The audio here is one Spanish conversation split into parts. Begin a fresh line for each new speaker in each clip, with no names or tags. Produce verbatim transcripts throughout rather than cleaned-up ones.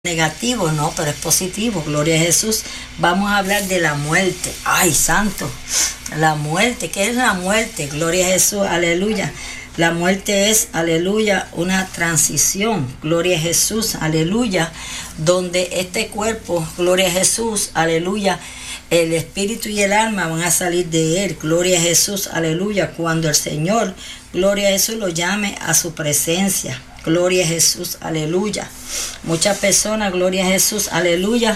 negativo, no, pero es positivo, gloria a Jesús. Vamos a hablar de la muerte. Ay, santo, la muerte. ¿Qué es la muerte? Gloria a Jesús, aleluya. La muerte es, aleluya, una transición, gloria a Jesús, aleluya, donde este cuerpo, gloria a Jesús, aleluya, el espíritu y el alma van a salir de él, gloria a Jesús, aleluya, cuando el Señor, gloria a Jesús, lo llame a su presencia. Gloria a Jesús, aleluya. Muchas personas, gloria a Jesús, aleluya,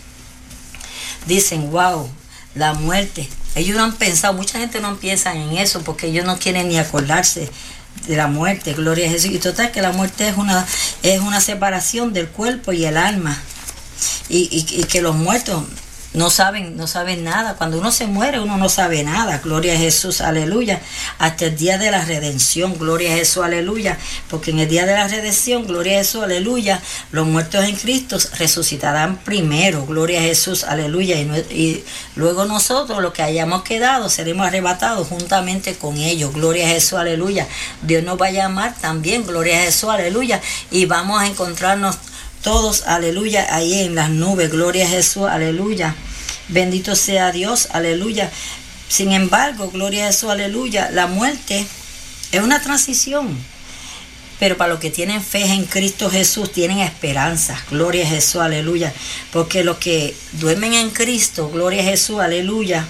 dicen, wow, la muerte. Ellos no han pensado, mucha gente no piensa en eso porque ellos no quieren ni acordarse de la muerte, gloria a Jesús. Y total que la muerte es una, es una separación del cuerpo y el alma. Y, y, y que los muertos no saben, no saben nada. Cuando uno se muere, uno no sabe nada. Gloria a Jesús, aleluya. Hasta el día de la redención, gloria a Jesús, aleluya. Porque en el día de la redención, gloria a Jesús, aleluya, los muertos en Cristo resucitarán primero, gloria a Jesús, aleluya. Y, y luego nosotros, los que hayamos quedado, seremos arrebatados juntamente con ellos, gloria a Jesús, aleluya. Dios nos va a llamar también, gloria a Jesús, aleluya. Y vamos a encontrarnos todos, aleluya, ahí en las nubes, gloria a Jesús, aleluya. Bendito sea Dios, aleluya. Sin embargo, gloria a Jesús, aleluya, la muerte es una transición. Pero para los que tienen fe en Cristo Jesús, tienen esperanza, gloria a Jesús, aleluya. Porque los que duermen en Cristo, gloria a Jesús, aleluya,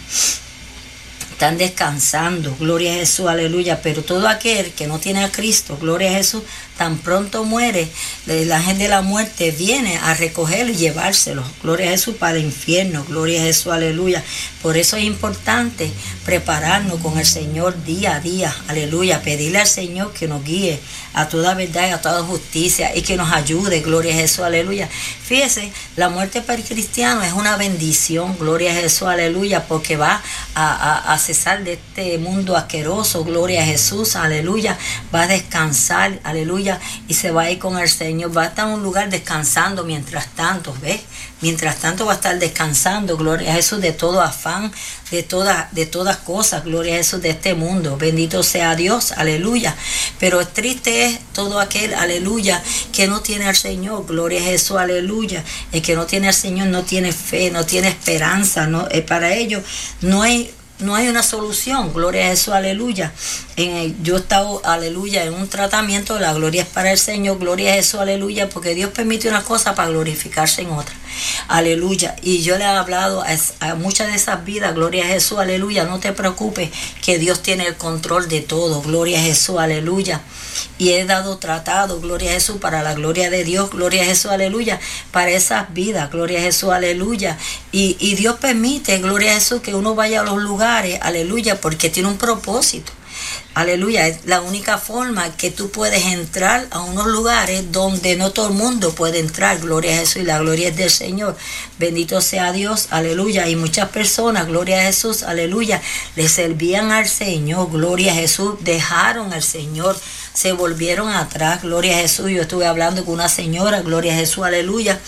están descansando, gloria a Jesús, aleluya. Pero todo aquel que no tiene a Cristo, gloria a Jesús, tan pronto muere, el ángel de la muerte viene a recogerlo y llevárselo, gloria a Jesús, para el infierno, gloria a Jesús, aleluya. Por eso es importante prepararnos con el Señor día a día, aleluya, pedirle al Señor que nos guíe a toda verdad y a toda justicia y que nos ayude, gloria a Jesús, aleluya. Fíjese, la muerte para el cristiano es una bendición, gloria a Jesús, aleluya, porque va a, a, a cesar de este mundo asqueroso, gloria a Jesús, aleluya, va a descansar, aleluya, y se va a ir con el Señor, va a estar en un lugar descansando mientras tanto, ¿ves? Mientras tanto va a estar descansando, gloria a Jesús, de todo afán, de todas, de todas cosas, gloria a Jesús, de este mundo, bendito sea Dios, aleluya. Pero es triste es todo aquel, aleluya, que no tiene al Señor, gloria a Jesús, aleluya. El que no tiene al Señor no tiene fe, no tiene esperanza, no, eh, para ellos no hay No hay una solución, gloria a Jesús, aleluya. En el, yo he estado, aleluya, en un tratamiento, la gloria es para el Señor, gloria a Jesús, aleluya, porque Dios permite una cosa para glorificarse en otra, aleluya. Y yo le he hablado a, a muchas de esas vidas, gloria a Jesús, aleluya, no te preocupes, que Dios tiene el control de todo, gloria a Jesús, aleluya. Y he dado tratado, gloria a Jesús, para la gloria de Dios, gloria a Jesús, aleluya, para esas vidas, gloria a Jesús, aleluya. Y, y Dios permite, gloria a Jesús, que uno vaya a los lugares, aleluya, porque tiene un propósito. Aleluya, es la única forma que tú puedes entrar a unos lugares donde no todo el mundo puede entrar, gloria a Jesús, y la gloria es del Señor, bendito sea Dios, aleluya. Y muchas personas, gloria a Jesús, aleluya, le servían al Señor, gloria a Jesús, dejaron al Señor, se volvieron atrás, gloria a Jesús. Yo estuve hablando con una señora, gloria a Jesús, aleluya,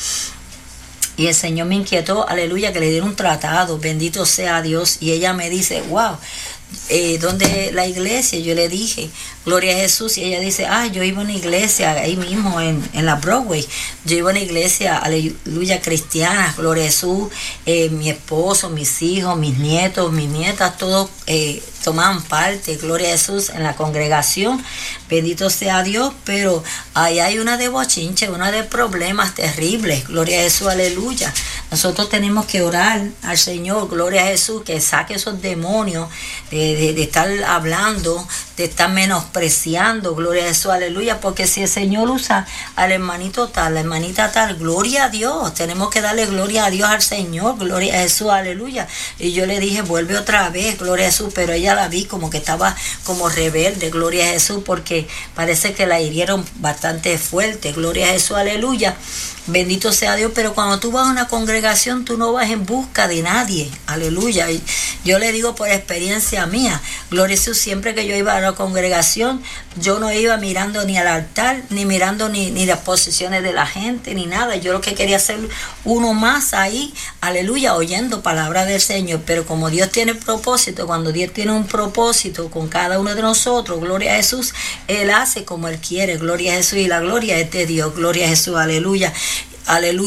y el Señor me inquietó, aleluya, que le dieron un tratado, bendito sea Dios. Y ella me dice, wow, eh, ¿dónde la iglesia? Yo le dije, gloria a Jesús. Y ella dice, ah, yo iba a una iglesia ahí mismo en, en la Broadway. Yo iba a una iglesia, aleluya, cristiana, gloria a Jesús. Eh, mi esposo, mis hijos, mis nietos, mis nietas, todos eh, tomaban parte, gloria a Jesús, en la congregación. Bendito sea Dios, pero ahí hay una de bochinche, una de problemas terribles, gloria a Jesús, aleluya. Nosotros tenemos que orar al Señor, gloria a Jesús, que saque esos demonios de, de, de estar hablando, de estar menospreciando, gloria a Jesús, aleluya, porque si el Señor usa al hermanito tal, la hermanita tal, gloria a Dios, tenemos que darle gloria a Dios al Señor, gloria a Jesús, aleluya. Y yo le dije, vuelve otra vez, gloria a Jesús, pero ella la vi como que estaba como rebelde, gloria a Jesús, porque parece que la hirieron bastante fuerte, gloria a Jesús, aleluya. Bendito sea Dios, pero cuando tú vas a una congregación, tú no vas en busca de nadie, aleluya. Y yo le digo por experiencia mía, gloria a Jesús, siempre que yo iba a la congregación, yo no iba mirando ni al altar, ni mirando ni, ni las posiciones de la gente, ni nada. Yo lo que quería hacer uno más ahí, aleluya, oyendo palabra del Señor. Pero como Dios tiene propósito, cuando Dios tiene un propósito con cada uno de nosotros, gloria a Jesús, Él hace como Él quiere, gloria a Jesús, y la gloria es de Dios, gloria a Jesús, aleluya. Aleluya.